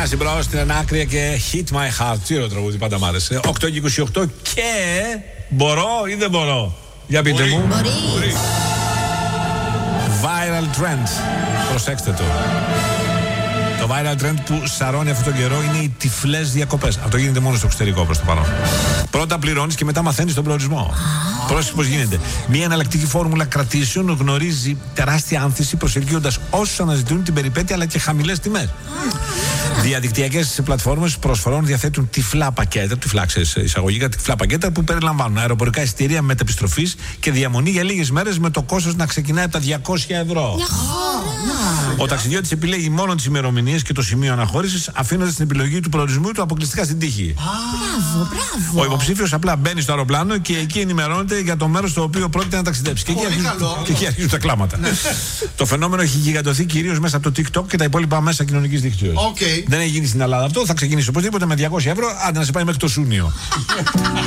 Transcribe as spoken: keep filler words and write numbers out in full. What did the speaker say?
Θανάση Μπρος στην Ανάκρια και Hit My Heart. Τι ωραίο τραγούδι, πάντα μ' άρεσε. οκτώ και είκοσι οκτώ και μπορώ ή δεν μπορώ. Για πείτε Μπορεί. μου. Μπορεί. Μπορεί. Viral trend. Προσέξτε το. Το viral trend που σαρώνει αυτόν τον καιρό είναι οι τυφλές διακοπές. Αυτό γίνεται μόνο στο εξωτερικό προς το παρόν. Πρώτα πληρώνεις και μετά μαθαίνεις τον προορισμό. Πρόσεχε πώς γίνεται. Μια εναλλακτική φόρμουλα κρατήσεων γνωρίζει τεράστια άνθηση, προσελκύοντας όσους αναζητούν την περιπέτεια αλλά και χαμηλές τιμές. Διαδικτυακές πλατφόρμες προσφορών διαθέτουν τυφλά πακέτα, τυφλά ξέρεις, εισαγωγικά τυφλά πακέτα που περιλαμβάνουν αεροπορικά εισιτήρια μετεπιστροφής και διαμονή για λίγες μέρες με το κόστος να ξεκινάει από τα διακόσια ευρώ. Μια χαρά. Ο ταξιδιώτης επιλέγει μόνο τις ημερομηνίες και το σημείο αναχώρησης, αφήνοντας την επιλογή του προορισμού του αποκλειστικά στην τύχη. Μπράβο, μπράβο. Ο υποψήφιος απλά μπαίνει στο αεροπλάνο και εκεί ενημερώνεται για το μέρος στο οποίο πρόκειται να ταξιδέψει. Και εκεί αρχίζουν, και εκεί αρχίζουν τα κλάματα. Το φαινόμενο έχει γιγαντωθεί κυρίως μέσα από το TikTok και τα υπόλοιπα μέσα κοινωνικής δικτύωσης. Okay. Δεν έχει γίνει στην Ελλάδα αυτό, θα ξεκινήσει οπωσδήποτε με διακόσια ευρώ, άντε να σε πάει μέχρι το Σούνιο.